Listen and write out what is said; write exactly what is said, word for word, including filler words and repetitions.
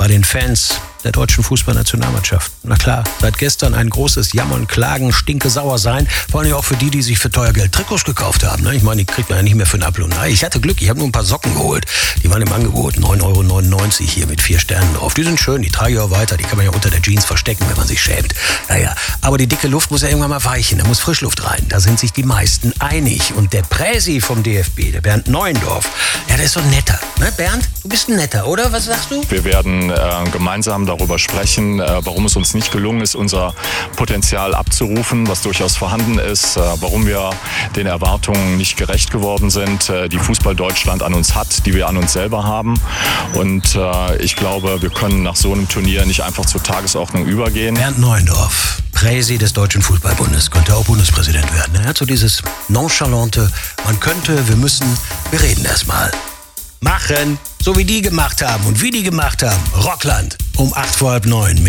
bei den Fans der deutschen Fußballnationalmannschaft. Na klar, seit gestern ein großes Jammern, Klagen, Stinke, sauer sein. Vor allem auch für die, die sich für teuer Geld Trikots gekauft haben. Ne? Ich meine, die kriegt man ja nicht mehr für einen Apfel und ein Ei. Ich hatte Glück, ich habe nur ein paar Socken geholt. Die waren im Angebot, neun Euro neunundneunzig hier mit vier Sternen drauf. Die sind schön, die trage ich auch weiter. Die kann man ja unter der Jeans verstecken, wenn man sich schämt. Naja, aber die dicke Luft muss ja irgendwann mal weichen. Da muss Frischluft rein. Da sind sich die meisten einig. Und der Präsi vom D F B, der Bernd Neuendorf, ja, der ist so ein netter. Ne, Bernd, du bist ein netter, oder? Was sagst du? Wir werden äh, gemeinsam darüber sprechen, äh, warum es uns nicht gelungen ist, unser Potenzial abzurufen, was durchaus vorhanden ist, äh, warum wir den Erwartungen nicht gerecht geworden sind, äh, die Fußball Deutschland an uns hat, die wir an uns selber haben. Und äh, ich glaube, wir können nach so einem Turnier nicht einfach zur Tagesordnung übergehen. Bernd Neuendorf, Präsi des Deutschen Fußballbundes, könnte auch Bundespräsident werden. Er hat so dieses nonchalante, man könnte, wir müssen, wir reden erstmal. Machen, so wie die gemacht haben und wie die gemacht haben. Rockland um acht vor halb neun.